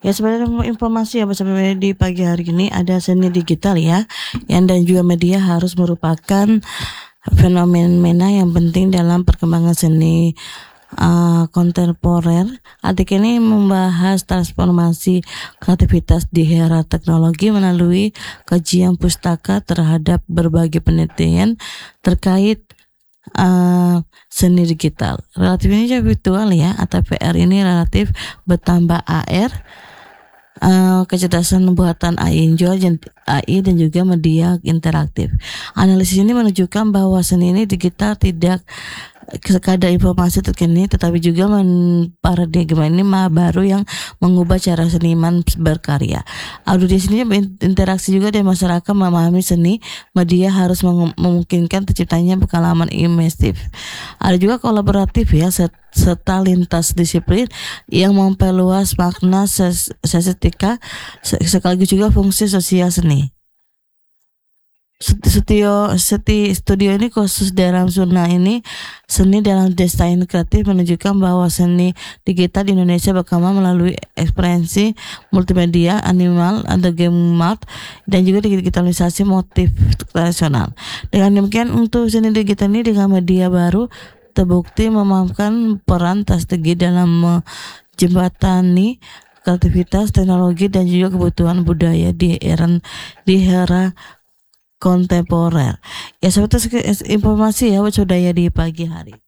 Ya sebenarnya informasi ya sampai di pagi hari ini ada seni digital ya, yang dan juga media harus merupakan fenomena yang penting dalam perkembangan seni kontemporer. Artikel ini membahas transformasi kreativitas di era teknologi melalui kajian pustaka terhadap berbagai penelitian terkait seni digital. Relatif ini juga virtual ya, atau VR ini relatif bertambah AR, kecerdasan buatan AI dan juga media interaktif. Analisis ini menunjukkan bahwa seni ini digital tidak sekadar informasi terkini, tetapi juga paradigma ini baru yang mengubah cara seniman berkarya. Audiens ini berinteraksi juga dengan masyarakat, memahami seni media harus memungkinkan terciptanya pengalaman imersif. Ada juga kolaboratif ya, serta lintas disiplin yang memperluas makna estetika sekaligus juga fungsi sosial seni. Studio ini khusus dalam zona ini seni dalam desain kreatif menunjukkan bahwa seni digital di Indonesia berkembang melalui ekspresi multimedia, animal, atau game art, dan juga digitalisasi motif tradisional. Dengan demikian untuk seni digital ini dengan media baru terbukti memainkan peran strategi dalam menjembatani kreativitas, teknologi, dan juga kebutuhan budaya di era kontemporer. Ya seperti informasi ya Budaya di pagi hari.